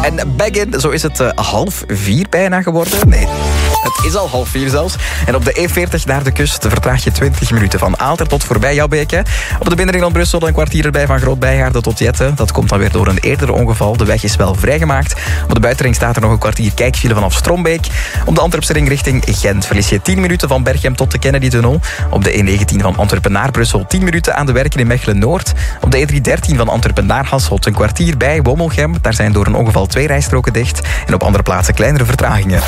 En back-in, zo is het 3:30 bijna geworden. Nee, het is al 3:30 zelfs. En op de E40 naar de kust vertraag je 20 minuten van Aalter tot voorbij Joubeke. Op de binnenring van Brussel een kwartier erbij van Groot-Bijgaarde tot Jette. Dat komt dan weer door een eerder ongeval. De weg is wel vrijgemaakt. Op de buitenring staat er nog een kwartier kijkfile vanaf Strombeek. Op de Antwerpse ring richting Gent verlies je 10 minuten van Berchem tot de Kennedy-tunnel. Op de E19 van Antwerpen naar Brussel 10 minuten aan de werken in Mechelen-Noord. Op de E313 van Antwerpen naar Hasselt een kwartier bij Wommelgem. Daar zijn door een ongeval 2 rijstroken dicht. En op andere plaatsen kleinere vertragingen.